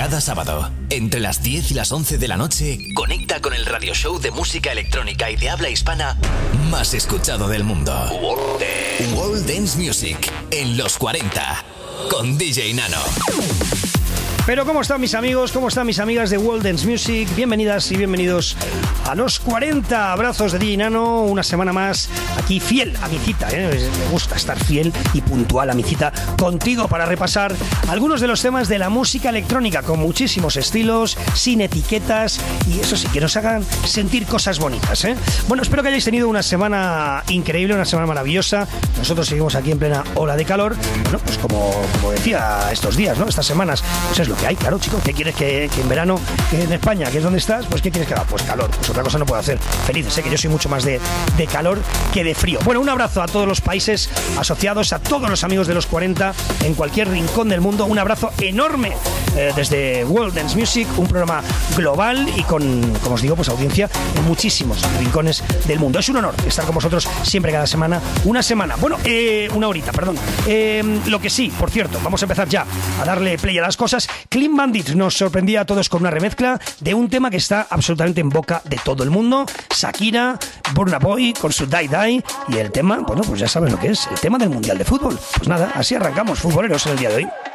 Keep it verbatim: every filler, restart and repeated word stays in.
Cada sábado, entre las diez y las once de la noche, conecta con el radio show de música electrónica y de habla hispana más escuchado del mundo. World Dance, World Dance Music, en los cuarenta, con D J Nano. Pero ¿cómo están mis amigos? ¿Cómo están mis amigas de World Dance Music? Bienvenidas y bienvenidos a los cuarenta. Abrazos de D J Nano, una semana más aquí fiel a mi cita, ¿eh? Me gusta estar fiel y puntual a mi cita contigo para repasar algunos de los temas de la música electrónica con muchísimos estilos, sin etiquetas y eso sí, que nos hagan sentir cosas bonitas, ¿eh? Bueno, espero que hayáis tenido una semana increíble, una semana maravillosa. Nosotros seguimos aquí en plena ola de calor. Bueno, pues como, como decía estos días, ¿no? Estas semanas, pues es lo que hay, claro, chicos. ¿Qué quieres que, que en verano, que en España, que es donde estás, pues qué quieres que haga? Pues calor, pues otra cosa no puedo hacer. Felices, sé que yo soy mucho más de, de calor que de frío. Bueno, un abrazo a todos los países asociados, a todos los amigos de los cuarenta en cualquier rincón del mundo. Un abrazo enorme eh, desde World Dance Music, un programa global y con, como os digo, pues audiencia en muchísimos rincones del mundo. Es un honor estar con vosotros siempre, cada semana, una semana. Bueno, eh, una horita, perdón. Eh, lo que sí, por cierto, vamos a empezar ya a darle play a las cosas. Clean Bandit nos sorprendía a todos con una remezcla de un tema que está absolutamente en boca de todo el mundo. Shakira, Burna Boy con su Die Die, y el tema, bueno, pues ya saben lo que es, el tema del Mundial de Fútbol. Pues nada, así arrancamos, futboleros, en el día de hoy.